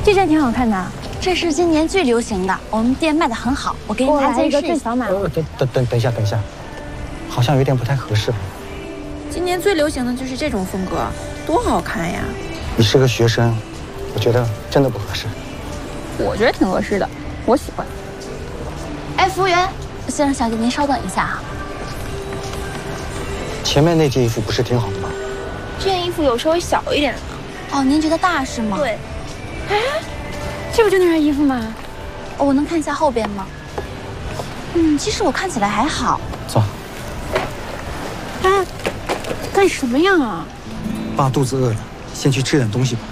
这件挺好看的， 这是今年最流行的，我们店卖的很好。我给你拿来一个件试一下。 最小码。 等一下，好像有点不太合适。 今年最流行的就是这种风格，多好看呀！ 你是个学生，我觉得真的不合适。 我觉得挺合适的，我喜欢。 哎，服务员，先生小姐，您稍等一下啊。 前面那件衣服不是挺好的吗？ 这件衣服有稍微小一点的。 哦，您觉得大是吗？ 对。哎，这不就那件衣服吗？ 哦，我能看一下后边吗？其实我看起来还好。 走。 干什么呀？ 爸肚子饿了，先去吃点东西吧。